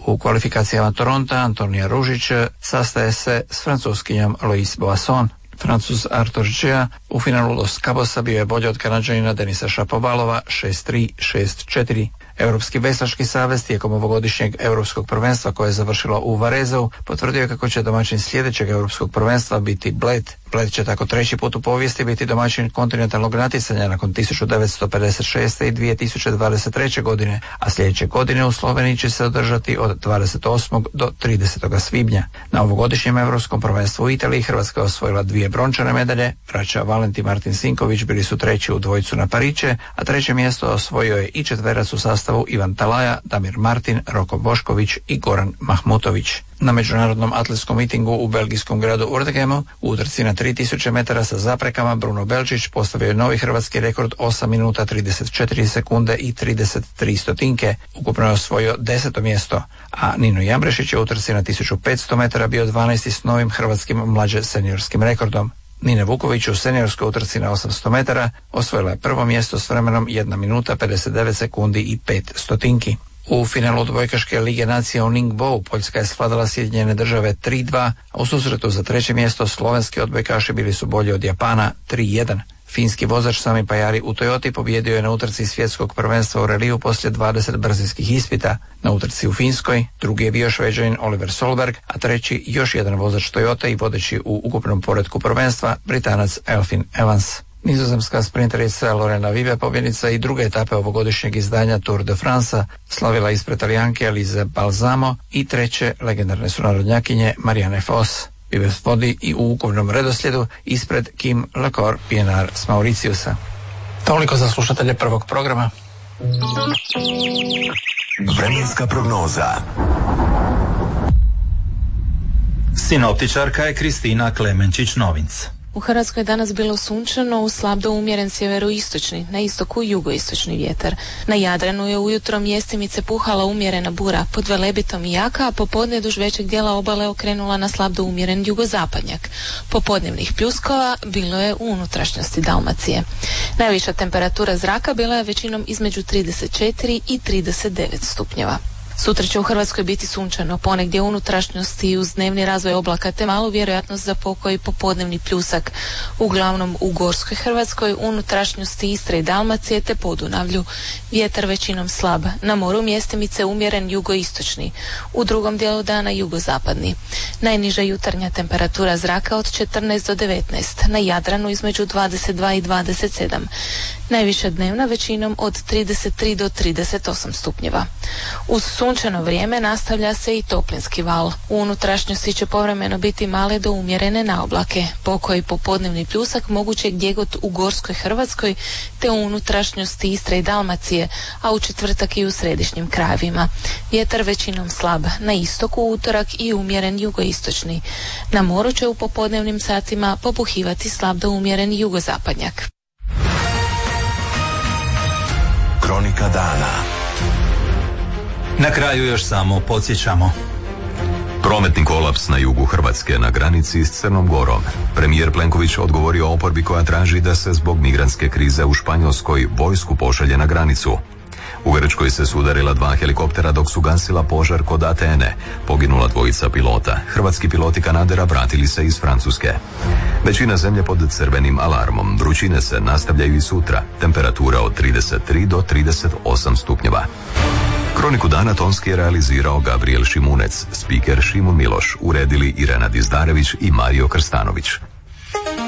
U kvalifikacijama Toronta Antonija Ružić sastaje se s francuskinjom Lois Boisson. Francuz Arthur Gia u finalu Los Cabosa bio je bolji od Kanađanina Denisa Šapovalova 6-3, 6-4. Europski veslački savez tijekom ovogodišnjeg europskog prvenstva koje je završilo u Varezeu potvrdio je kako će domaćin sljedećeg europskog prvenstva biti Bled. Bled će tako treći put u povijesti biti domaćin kontinentalnog natjecanja nakon 1956. i 2023. godine, a sljedeće godine u Sloveniji će se održati od 28. do 30. svibnja. Na ovogodišnjem europskom prvenstvu u Italiji Hrvatska je osvojila 2 brončane medalje, braća Valentin Martin Sinković bili su treći u dvojicu na Pariće, a treće mjesto osvojio je i četverac u sastavu Ivan Talaja, Damir Martin, Roko Bošković i Goran Mahmutović. Na međunarodnom atletskom mitingu u belgijskom gradu Urdegemu u utrci na 3000 metara sa zaprekama Bruno Belčić postavio je novi hrvatski rekord 8 minuta 34 sekunde i 33 stotinke. Ukupno je osvojio 10. mjesto, a Nino Jambrešić je u utrci na 1500 metara bio 12. s novim hrvatskim mlađe seniorskim rekordom. Nina Vuković u seniorskoj utrci na 800 metara osvojila je prvo mjesto s vremenom 1 minuta 59 sekundi i 5 stotinki. U finalu odbojkaške lige nacija u Ningbo Poljska je svladala Sjedinjene Države 3-2, a u susretu za treće mjesto slovenski odbojkaši bili su bolji od Japana 3-1. Finski vozač Sami Pajari u Toyoti pobjedio je na utrci svjetskog prvenstva u reliju poslije 20 brzinskih ispita. Na utrci u Finskoj drugi je bio Šveđanin Oliver Solberg, a treći još jedan vozač Toyota i vodeći u ukupnom poretku prvenstva Britanac Elfyn Evans. Nizozemska sprinterica Lorena Vive, pobjednica i druge etape ovogodišnjeg izdanja Tour de France, slavila ispred Talijanke Elise Balsamo i treće legendarne sunarodnjakinje Marianne Vos. Vive vodi i u ukupnom redoslijedu ispred Kim Lecor Pienaar s Mauriciusa. Toliko za slušatelje prvog programa. Vremenska prognoza. Sinoptičarka je Kristina Klemenčić-Novinc. U Hrvatskoj je danas bilo sunčano, uz slab do umjeren sjeveroistočni, na istoku jugoistočni vjetar. Na Jadranu je ujutro mjestimice puhala umjerena bura pod Velebitom i jaka, a popodne duž većeg dijela obale okrenula na slab do umjeren jugozapadnjak. Popodnevnih pljuskova bilo je u unutrašnjosti Dalmacije. Najviša temperatura zraka bila je većinom između 34 i 39 stupnjeva. Sutra će u Hrvatskoj biti sunčano, ponegdje u unutrašnjosti uz dnevni razvoj oblaka te malu vjerojatnost za pokoji popodnevni pljusak. Uglavnom u gorskoj Hrvatskoj, unutrašnjosti Istre i Dalmacije te Podunavlju. Vjetar većinom slab. Na moru mjestimice umjeren jugoistočni. U drugom dijelu dana jugozapadni. Najniža jutarnja temperatura zraka od 14 do 19. Na Jadranu između 22 i 27. Najviša dnevna većinom od 33 do 38 stupnjeva. Uz sunčano vrijeme nastavlja se i toplinski val. U unutrašnjosti će povremeno biti male do umjerene naoblake. Pokoji popodnevni pljusak moguće gdje god u gorskoj Hrvatskoj te u unutrašnjosti Istre i Dalmacije, a u četvrtak i u središnjim krajevima. Vjetar većinom slab. Na istoku utorak i umjeren jugoistočni. Na moru će u popodnevnim satima popuhivati slab do umjeren jugozapadnjak. Kronika dana. Na kraju još samo podsjećamo. Prometni kolaps na jugu Hrvatske na granici s Crnom Gorom. Premijer Plenković odgovorio oporbi koja traži da se zbog migrantske krize u Španjolskoj vojsku pošalje na granicu. U Grčkoj se sudarila 2 helikoptera dok su gasila požar kod Atene. Poginula 2 pilota. Hrvatski piloti Kanadera vratili se iz Francuske. Većina zemlje pod crvenim alarmom. Vrućine se nastavljaju i sutra. Temperatura od 33 do 38 stupnjeva. Kroniku dana tonski je realizirao Gabriel Šimunec, spiker Šimun Miloš, uredili Irena Dizdarević i Mario Krstanović.